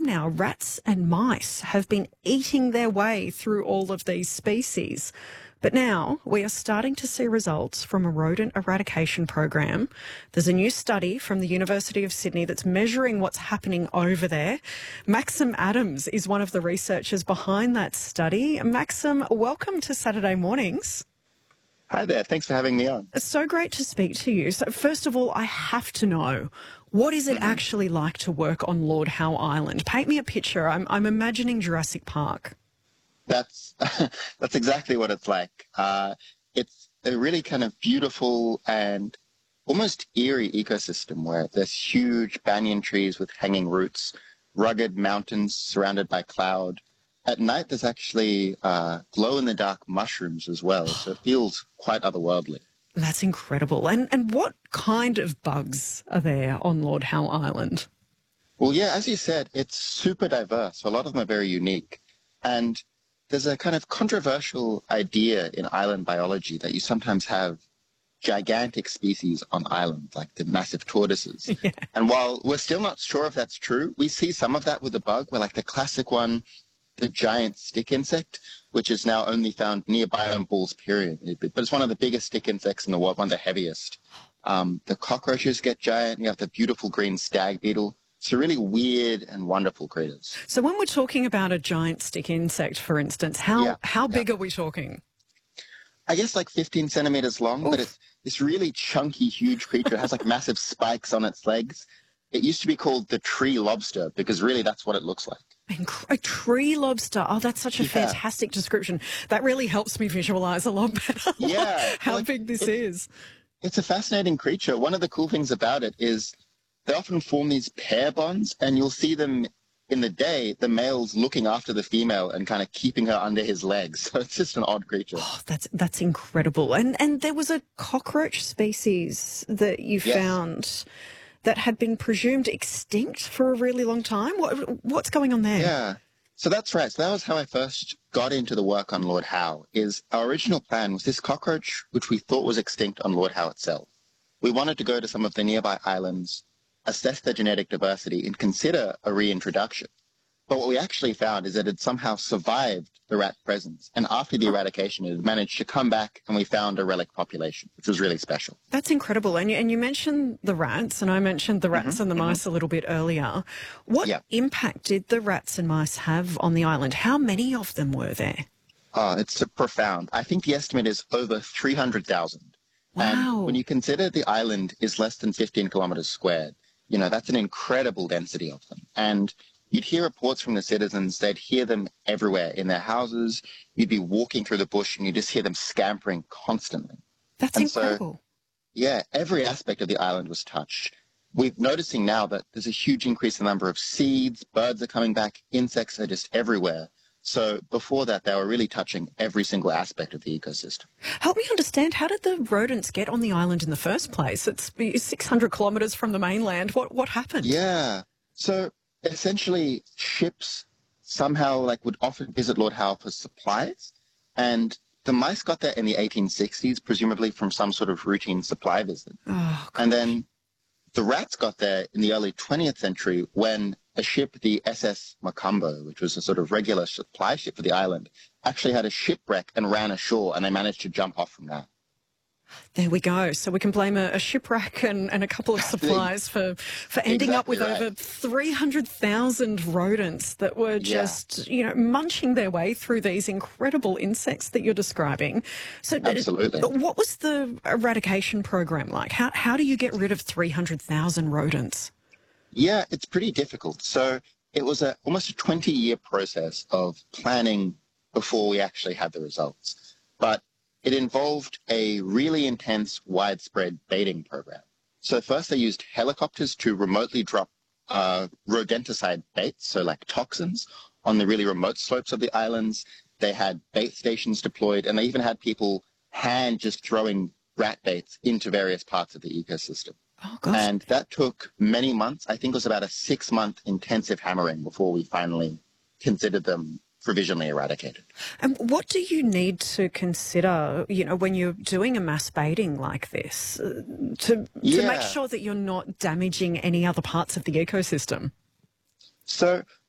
now, rats and mice have been eating their way through all of these species. But now we are starting to see results from a rodent eradication program. There's a new study from the University of Sydney that's measuring what's happening over there. Maxim Adams is one of the researchers behind that study. Maxim, welcome to Saturday Mornings. Hi there. Thanks for having me on. It's so great to speak to you. So first of all, I have to know, what is it actually like to work on Lord Howe Island? Paint me a picture. I'm imagining Jurassic Park. That's exactly what it's like. It's a really kind of beautiful and almost eerie ecosystem where there's huge banyan trees with hanging roots, rugged mountains surrounded by cloud. At night, there's actually glow-in-the-dark mushrooms as well, so it feels quite otherworldly. That's incredible. And what kind of bugs are there on Lord Howe Island? Well, yeah, as you said, it's super diverse. A lot of them are very unique. And there's a kind of controversial idea in island biology that you sometimes have gigantic species on islands, like the massive tortoises. Yeah. And while we're still not sure if that's true, we see some of that with the bug, where like the classic one, the giant stick insect, which is now only found nearby on Ball's Pyramid, but it's one of the biggest stick insects in the world, one of the heaviest. The cockroaches get giant. You have the beautiful green stag beetle. So really weird and wonderful critters. So when we're talking about a giant stick insect, for instance, how big are we talking? I guess like 15 centimeters long, but it's this really chunky, huge creature. It has like massive spikes on its legs. It used to be called the tree lobster because really that's what it looks like. A tree lobster. Oh, that's such a fantastic description. That really helps me visualise a lot better how big this is. It's a fascinating creature. One of the cool things about it is they often form these pair bonds, and you'll see them in the day, the male's looking after the female and kind of keeping her under his legs. So it's just an odd creature. Oh, that's incredible. And there was a cockroach species that you found that had been presumed extinct for a really long time. What's going on there? Yeah. So that's right. So that was how I first got into the work on Lord Howe. Is our original plan was this cockroach, which we thought was extinct on Lord Howe itself. We wanted to go to some of the nearby islands, assess their genetic diversity, and consider a reintroduction. But what we actually found is that it somehow survived the rat presence. And after the eradication, it had managed to come back, and we found a relic population, which was really special. That's incredible. And you mentioned the rats, and I mentioned the rats and the mice a little bit earlier. What impact did the rats and mice have on the island? How many of them were there? It's profound. I think the estimate is over 300,000. Wow. And when you consider the island is less than 15 kilometers squared, you know, that's an incredible density of them. And you'd hear reports from the citizens. They'd hear them everywhere in their houses. You'd be walking through the bush and you just hear them scampering constantly. That's incredible. So, every aspect of the island was touched. We're noticing now that there's a huge increase in the number of seeds, birds are coming back, insects are just everywhere. So before that, they were really touching every single aspect of the ecosystem. Help me understand, how did the rodents get on the island in the first place? It's 600 kilometres from the mainland. What happened? Yeah. So essentially, ships somehow would often visit Lord Howe for supplies. And the mice got there in the 1860s, presumably from some sort of routine supply visit. Oh, gosh. And then the rats got there in the early 20th century when a ship, the SS Macumbo, which was a sort of regular supply ship for the island, actually had a shipwreck and ran ashore, and they managed to jump off from that. There we go. So we can blame a shipwreck and a couple of supplies for ending up with over 300,000 rodents that were just, munching their way through these incredible insects that you're describing. So absolutely. What was the eradication program like? How do you get rid of 300,000 rodents? Yeah, it's pretty difficult. So it was almost a 20-year process of planning before we actually had the results. But it involved a really intense, widespread baiting program. So first they used helicopters to remotely drop rodenticide baits, so like toxins, on the really remote slopes of the islands. They had bait stations deployed, and they even had people hand just throwing rat baits into various parts of the ecosystem. Oh, gosh. And that took many months. I think it was about a 6-month intensive hammering before we finally considered them provisionally eradicated. And what do you need to consider, when you're doing a mass baiting like this, to make sure that you're not damaging any other parts of the ecosystem? So